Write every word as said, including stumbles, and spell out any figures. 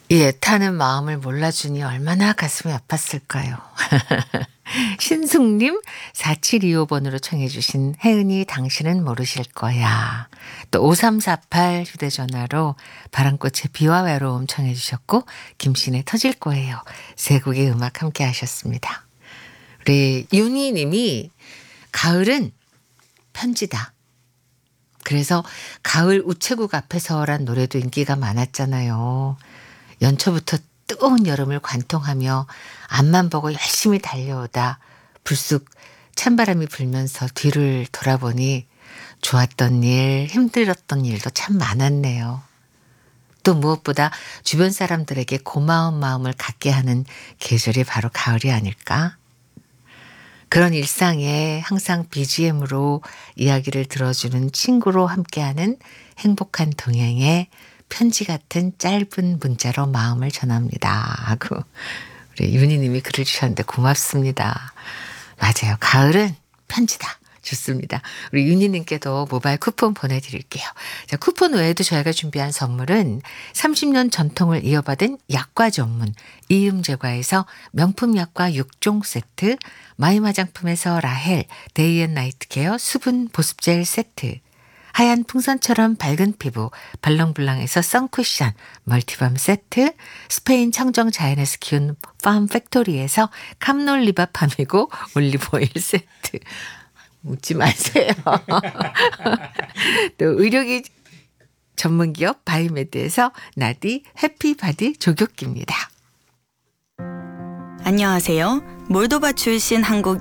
이 애타는 마음을 몰라주니 얼마나 가슴이 아팠을까요? 신숙님 사칠이오 번으로 청해 주신 혜은이 당신은 모르실 거야. 또 오삼사팔 휴대전화로 바람꽃의 비와 외로움 청해 주셨고 김신의 터질 거예요. 세 곡의 음악 함께 하셨습니다. 우리 윤희 님이 가을은 편지다. 그래서 가을 우체국 앞에서란 노래도 인기가 많았잖아요. 연초부터 뜨거운 여름을 관통하며 앞만 보고 열심히 달려오다 불쑥 찬바람이 불면서 뒤를 돌아보니 좋았던 일, 힘들었던 일도 참 많았네요. 또 무엇보다 주변 사람들에게 고마운 마음을 갖게 하는 계절이 바로 가을이 아닐까? 그런 일상에 항상 비지엠으로 이야기를 들어주는 친구로 함께하는 행복한 동행에 편지 같은 짧은 문자로 마음을 전합니다 하고 우리 윤희님이 글을 주셨는데 고맙습니다. 맞아요. 가을은 편지다. 좋습니다. 우리 윤희님께도 모바일 쿠폰 보내드릴게요. 자, 쿠폰 외에도 저희가 준비한 선물은 삼십 년 전통을 이어받은 약과 전문 이음제과에서 명품 약과 육 종 세트, 마임 화장품에서 라헬 데이앤나이트 케어 수분 보습젤 세트, 하얀 풍선처럼 밝은 피부 발랑블랑에서 선쿠션 멀티밤 세트, 스페인 청정 자연에서 키운 팜 팩토리에서 캄놀리바팜이고 올리브오일 세트. 웃지 마세요. 또 의료기 전문기업 바이메드에서 나디 해피바디 조격기입니다. 안녕하세요. 몰도바 출신 한국